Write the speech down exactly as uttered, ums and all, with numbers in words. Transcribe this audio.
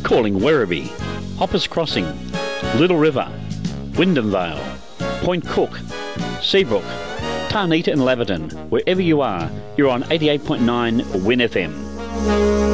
Calling Werribee, Hoppers Crossing, Little River, Wyndham Vale, Point Cook, Seabrook, Tarnita and Laverton. Wherever you are, you're on eighty-eight point nine Win F M.